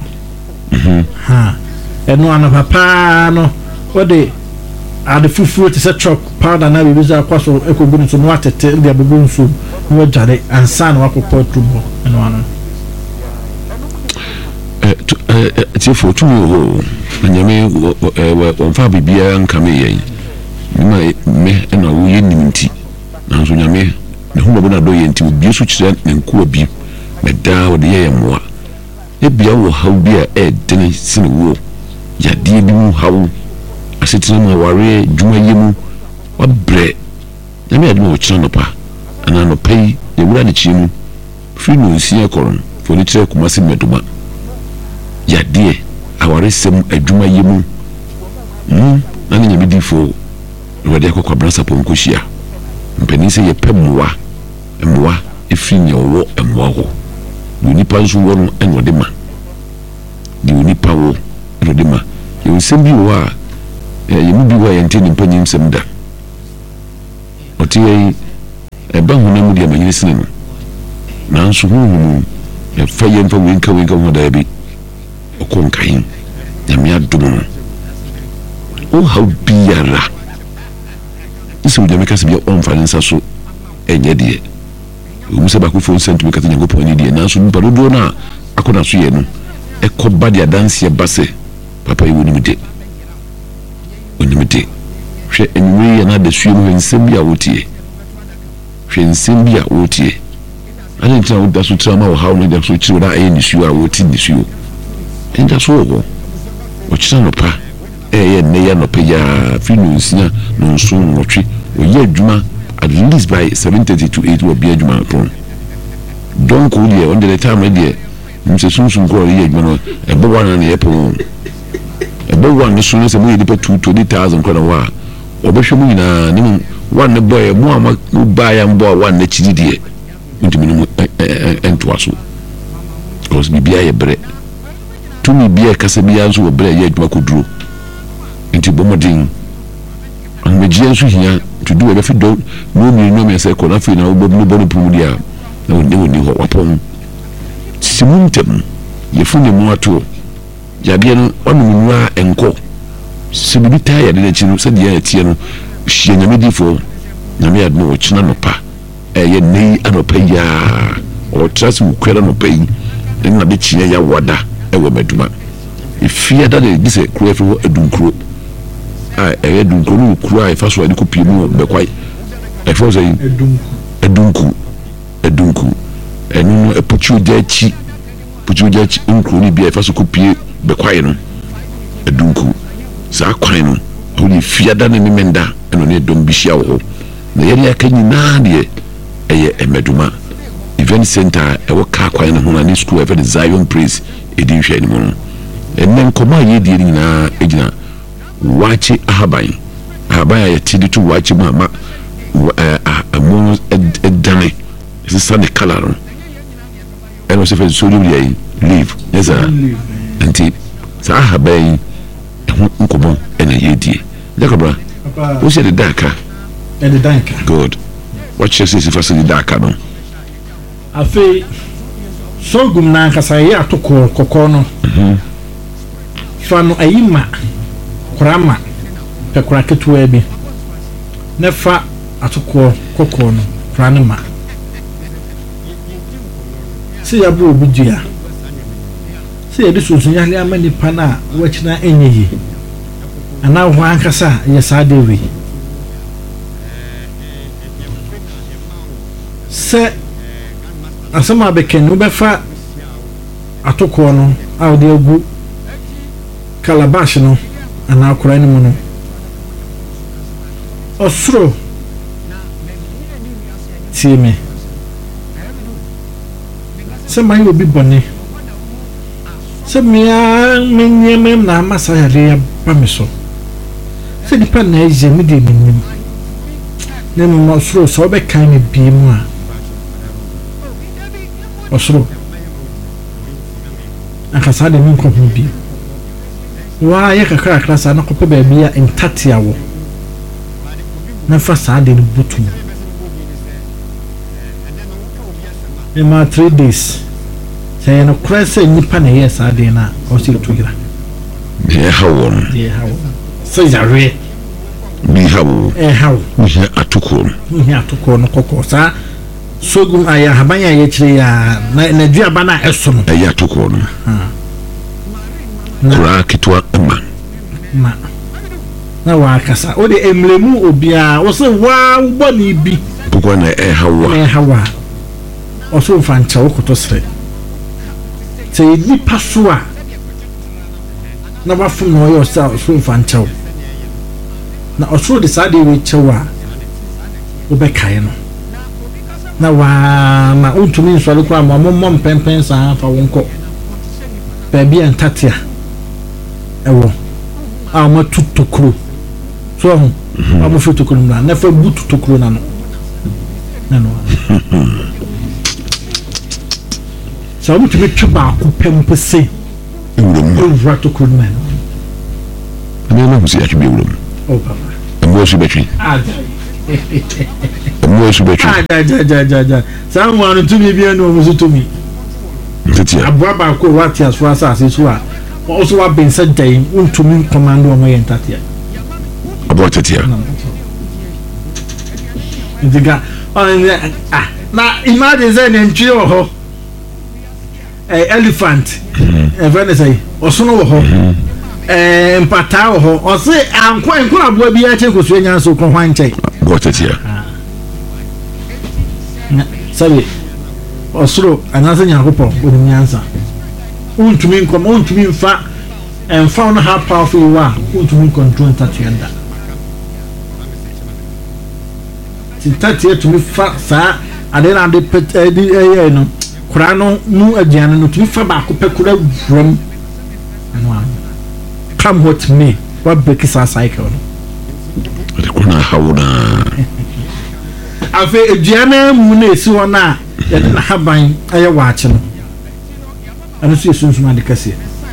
Speaker 2: no ana papa no ode ade fufu te se truck powder na bi za kwaso ekogu nso no atete ndi abubu nso no jare ansa na wakokọ tubo no ano
Speaker 1: tifo tuwo nyame won fa bibia nkame yen me na wo yen nimti na so nyame ne hu babo na do yen ti obi so kire ne nko abi me da wo de ye moa e bia wo haw bia dene sine wo ya die bi mu haw asetina ma ware dwuma yemu wabre nyame ade mo kire no pa ana no pay ye wura ne chi mu free no sie koron fo ni kire kuma se meduma ya die aware sem adwuma yemu na ne nyame difo wade akokwa brasa pon kohia mpani se ye pemwa efri nyawo emwa ho ni nipa nso wo no enode ma di nipa wo enode ma you send you are you will be why intending penny some da. But a bang on the amazing. Now, so a fire for winker with a baby or conquering. Yamia Dumono. Oh, how be a la. This will make us be your own finance so and yet, dear. We must have a phone sent to me cutting a good point. Now, soon, Parudona, I could not see you. A cobadia dance your basse. Papa, you wouldn't take. When you take. She and we another swim when Simbia Wotie. She and Simbia Wotie. I didn't know that's what some how many of which would I end issue I would in this you. And that's all. What son pa? Neya no paya, Finus, no soon or tree, or yet Juma at least by 7:30 to 8 will be a Juma upon. Don't call you under the time, my dear. Mr. Sunsun call ye, a bow one on the apple. A bow one as soon as a million to 20,000 kroner. Or Bishomina, one the boy, more buy and boy one that she did. Into minimum and to us. Because be a bread. To me, be a Casabians who bread yet Macudro into Bomading. And the Giants here to do if you don't know me, no me say, Conafi, no nobody Pudia. No, never knew what upon Simuntem. You fool more to Yabian, one moon and co. So be tired in the chin, said the Tiano, she and a medifo. Namia had no chinanopa. A nay anopaya or trust who query no pay, and not the chia wada, ever meduma. If fear that this a cruel for a duncro, I a duncro cry first one could be more, but quite a for saying a dunku, and a put you dead cheek, put you dead uncle be a first could be bequino, a dunku, Saquino, only fear than any menda, and only don't be shower. The area can you nadia. A meduma event center a work car quite a school ever Zion Praise edition anymore. And then come on, ye dealing na agina watch it Habaya a to watch mamma a moon a danny. It's a sunny color. And was if it's so leave. Yes, sir. And tea. So I have been uncle and a ye. Jacobra, who said the darker?
Speaker 2: And the danker.
Speaker 1: Good. What she says if I say dark canon.
Speaker 2: I feel so good now because I hear to call Cocono. Fano Aima Krama, the cracket webby. Never at to call Cocono, Cranima. See a blue bugia. See, this was nearly a many pana, which not any. And now one cassa, yes, I do. Say, as some are became no better at a corner, out there go calabash no, and now crying mono. Or throw, see me. Somebody will be bonny. Some me, na Masaya Pamiso. Say the pen is a medium. Name not throw so be kind of be more. Osro akasa de min ko bi wa ye kakra klasa na ko pe ba bia entatia wo na fa sa de butu e ma 3 days say na krasa nipa na ye sa de na o si tugira
Speaker 1: ye hawo
Speaker 2: so jare
Speaker 1: bi hawo
Speaker 2: hawo
Speaker 1: ni
Speaker 2: atukoro no kokko sa Sogum aya habanya yechire ya na duaba na eso no
Speaker 1: aya toko no kura kitwa ma na wa kasa o de emlemu obia wo se wa wo ni bi poko na hawa o so fancha wo koto sre se ni pasua na wa fu no yo sa so fancha na o so de sa de we chewa wo be kai no na wa ma untumi nsole kwa mom pempen sa fa wonko baby antatia ewo a ma tutokro so ho a ma futokro na fa bututokro na no so mutumi twa ba ko pempese ewo ratokro na me na husi atwe bewuram
Speaker 2: oh papa
Speaker 1: mo su betwi mo su betwi
Speaker 2: ja samu anu tumi bi anu mo su tumi
Speaker 1: tetia
Speaker 2: abua ba ko wati aso asase so a also wa bensa dan untumi commando mo yen tatia
Speaker 1: abua tetia
Speaker 2: ndiga na imagine say nentwi wo ho elephant even say osono wo ho mpata wo ho o se anko enko abua bi a che ko so nya so ko hwan che
Speaker 1: abua tetia
Speaker 2: sabe osoro anase nyankopon onim nyansa untumi nkom untumi mfa emfa no ha powerful wa untumi control tatienda titatie tumi fa sa ade na de pet edi no kura no mu agiane no tumi fa ba ko pekura from ano come what me what break is a cycle
Speaker 1: ade kuna hawuna
Speaker 2: afi agiane mu na esi wona ya na haban aye waache no ano so sunsun ade kase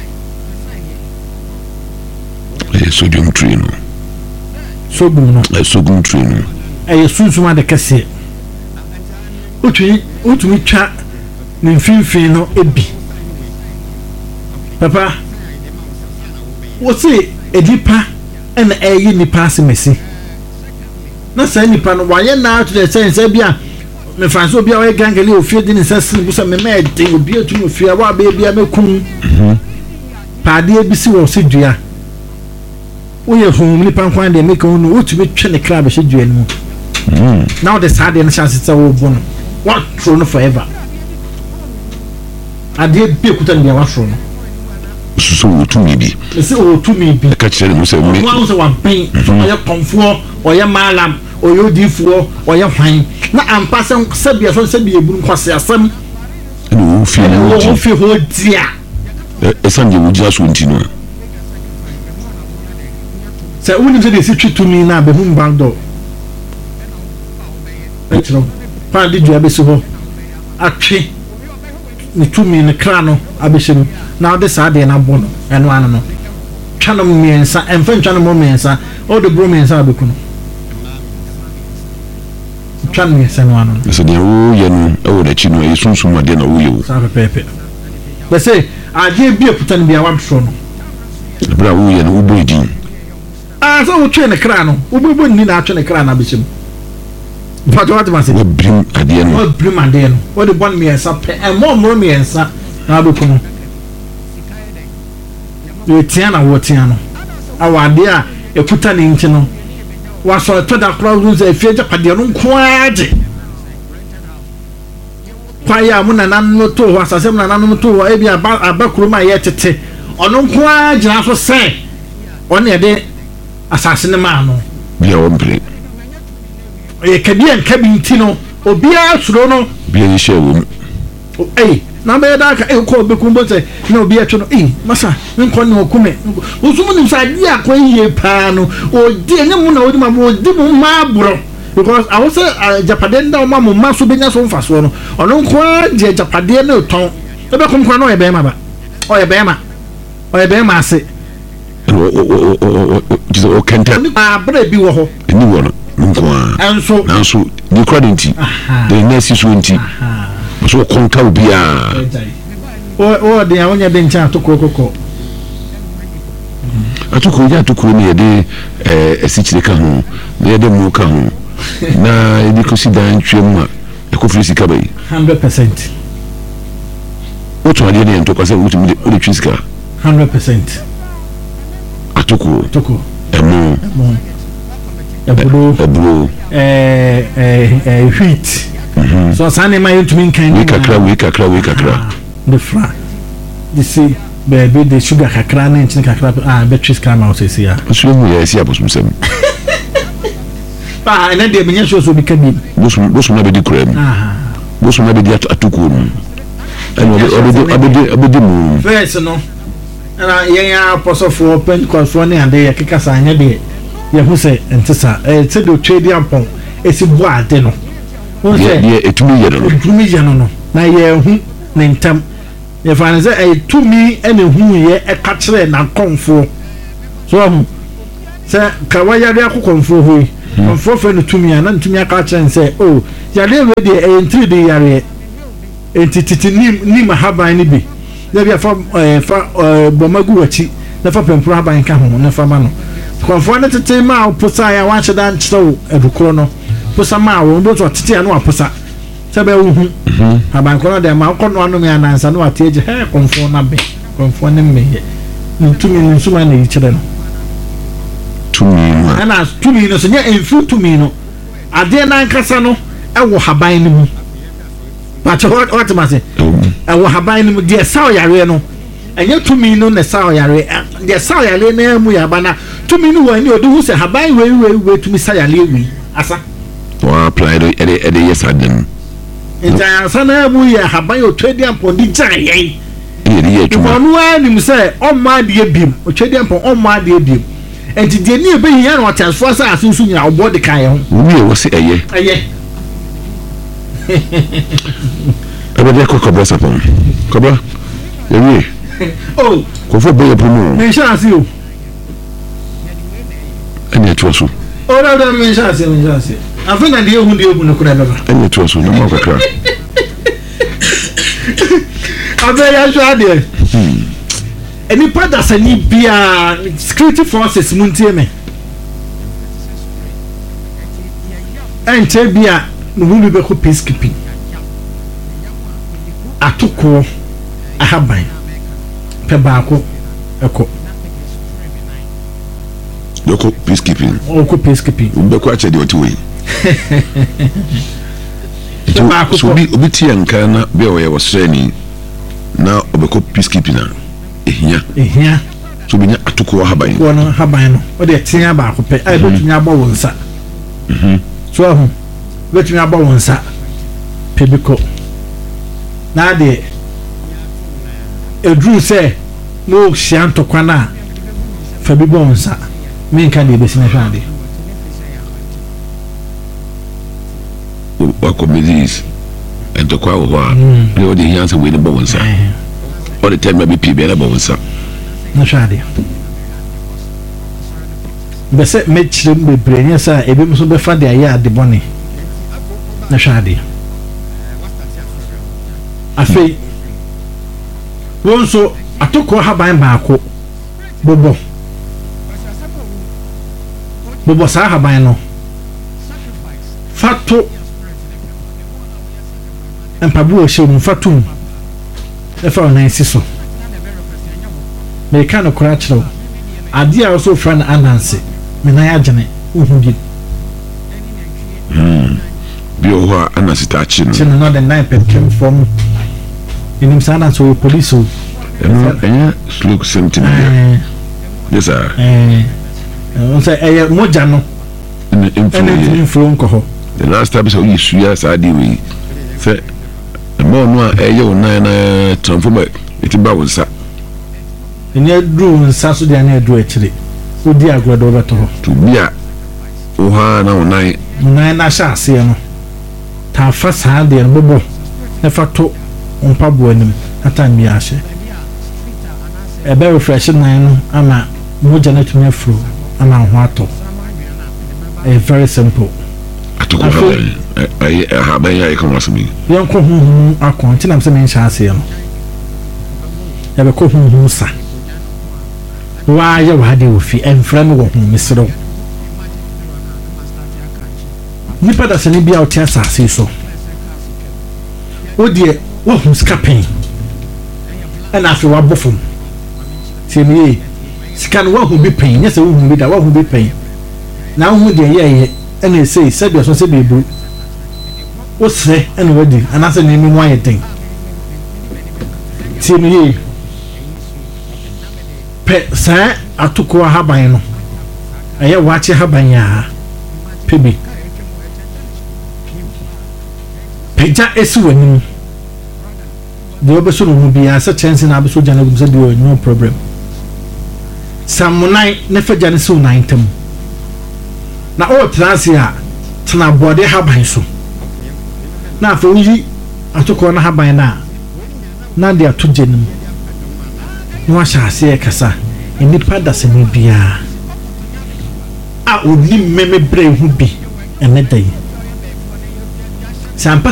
Speaker 1: sodium tree no
Speaker 2: sodium no
Speaker 1: sodium tree no
Speaker 2: sunsun ade kase utumi twa ne mfimfin no ebi papa wo se edipa na eyi nipa asemesi na sa nipa no waye na to the sense bia me franso bia we gangale ofie de ne sase busa me de obi atumi ofie wa ba bia mekun paade ebisi wo se dua wo ye hom nipa kwan de mekun no utumi twa ne kra be se dua no now the sad and chance it's a woman what throne forever ade bi ekuta ne wa throne
Speaker 1: so to me bi
Speaker 2: say o to me bi
Speaker 1: ka kire mu se me
Speaker 2: one so one pain so oya konfo oya malam oya odifuo oya hwan na ampa sabia so sabia eburu kwase asem
Speaker 1: no fi
Speaker 2: no fi ho dia
Speaker 1: esanje wo dia so ntino
Speaker 2: se unim se de si twitumi na be hum bando etro pa di dua be so ho atwe ni tumi ne kra no abehim na de sa de na bo no eno ano no twano miensa emfa twano mo miensa o de bro miensa abeku no twano miensa no ano
Speaker 1: so de wo ye no e wo da chi no e sunsun ade na wo ye wo
Speaker 2: sa pepe be say ade bi eputa ne bia wa tro no
Speaker 1: bra wo ye no wo bo din
Speaker 2: so wo twe ne kra no wo bo ni na atwe ne kra na abehim but what was it
Speaker 1: wo brim ade no
Speaker 2: wo brim ade no wo de bon miensa pe e mo miensa na abeku no yetiana wotiano awade a ekuta ne nti no waso to da crowd ze afie japade no nkoaje kwaya mu na nan no to asase mu na nan no to e bi abakuru ma ye tete ono nkoaje aso se ono ye de asase ne ma no
Speaker 1: bia wo mpre
Speaker 2: e kabia nkabi nti no obi asuro no
Speaker 1: bia ni shewo
Speaker 2: na be da ka ko be kumbo se na obi atwo no masa nko ne okume osumu nim sa di akwa yie pa no odi enye mu na odi ma odi mu ma bro because I was japade nda o ma mu ma so benya so mfaso no ono nko je japade na ton e be kumkwa no e be ma ba o e be ma ase
Speaker 1: o kenta
Speaker 2: abra bi wo ho
Speaker 1: ni wo no nko anso ni credit the next is 20 so konka obia
Speaker 2: o de awanya de ncha atokoko
Speaker 1: atokoro ne de esichire ka ho ne de mu ka ho na edi kosi dan twem a ekofiri sika bai
Speaker 2: 100%
Speaker 1: o to ade ne ntoko se o de twisika
Speaker 2: 100%
Speaker 1: atokoro emu ebro
Speaker 2: wheat so sane ma yentumi nkan
Speaker 1: we kakra
Speaker 2: the fra the see baby the sugar kakra na ntin kakra batteries kama osesi ya
Speaker 1: so mu ya esi abosum sem
Speaker 2: na de menye so bi kabi
Speaker 1: bosum na be di krem bosum na be di atuku no abedi mu
Speaker 2: first no na yen apostle Pentecost for ne ande yakeka sa anya de ye hu se entisa se do trade ampon esi bo ade no
Speaker 1: ye etumi ye no
Speaker 2: na ye hu ne ntam ye fa ne se etumi ene hu ye e ka kire na konfo so Sir, Kawaya Confo, Confo for the Tumia, and Tumia catch and say, oh, Yale ready a 3D area. Entity Nima Haba any be. There be a Bomaguachi, never Pempraba and Camo, never Mano. Conformed to take my Posaya, watch that so at the corner. Posama, won't go to Tiano Posa. Sabe, Habancona, the Malcolm on me and answer no at age hair conforming me. 2 million so many each other.
Speaker 1: 2 million.
Speaker 2: And as 2 million, so yeah, in fruit to me, no. I dare not Casano, I will have buying me. But what am I saying? I will have buying him, dear Sawyer, and you 2 million, the Sawyer, dear Sawyer, Muyabana, 2 million when you do say, have buying way to Miss Saya Levy. Asa.
Speaker 1: Or applied at the yes, I didn't.
Speaker 2: In Sana, we have by your trading upon the giant. You say, oh my dear beam, or trading upon oh my dear beam. And the near being here, what has for us as soon as our body can.
Speaker 1: We will say a year. I will cook a breast upon Cobra. Oh, go for Bay Bruno.
Speaker 2: May shall see you.
Speaker 1: And it was so.
Speaker 2: Oh, no, may shall see. I think I deal with you open the crab.
Speaker 1: And it was so. No more crab.
Speaker 2: I very sure there. Any part that's a need be a security forces, Muntieme. And tell be a no be peacekeeping. I took a habine. Pebaco, echo.
Speaker 1: Local peacekeeping.
Speaker 2: Local peacekeeping.
Speaker 1: Be quite a deal to win. So be obedient and can be aware was training. Now, Obeko peacekeeping. Here. So be a took a habine.
Speaker 2: One habine. What they think about I don't know about one, sir. So, let me about one, sir. Pebico. Now, they Drew say, no, Shanto Quana. Fabi Bonsa. Me can be business handy.
Speaker 1: What committees and to quite a while. You know the answer with the bones. All the time, maybe people are bones.
Speaker 2: No shady. But set Mitch be brain, sir. A bit so before the yard the bonny. No shady. I feel. So I took her by Marco Bobo Sahabano Fato and Pabu showed Fatum. If I nice so. May kind of cratch low. I dear also friend Anansi, Menayajane, who did.
Speaker 1: Bio Anansi touching.
Speaker 2: Another 9 came from. In him, son, so police.
Speaker 1: Look, sentiment. Yes, sir.
Speaker 2: Say, Mojano. And from Coho.
Speaker 1: The last time so you see us, I did. Say, the more no, a 9 transform it about sir. And yet, drew and Saturday and do actually. Oh, dear, God over to be a Oha now 9 I shall see him. Ta first hand and Bobo. Never talk. On Pablo and at time Yashe. A very fresh nine, ama Mojanet me flu, ama Wato. A very simple. I took a habay, I come with me.
Speaker 2: Young Cohum are continent some chassis. Ever Cohum, sir. Why you had you fee and friend of Mr. Nipper doesn't be out here, say so. Oh dear. What who's capping? And after what buffum? See me, scan what will be paying. Yes, I won't be that. What will be paying? Now, who the and they say, said you're supposed to be blue. What's say, and wedding, and answer name why a thing. See me, pet, sir, I took a habino. I watch a habanya. Pibby. Peja is winning. The Obeson will be as a chance in Abyssal Janus, no problem. Some night never Janisu 9 tem. Now, all Trasia, Tana body habanso. Now, for you, I took on a habana. Now they are 2 genum. No, I shall say a cassa in the padas in Libya. a oni meme brɛ hu bi ɛnɛ da yi sampa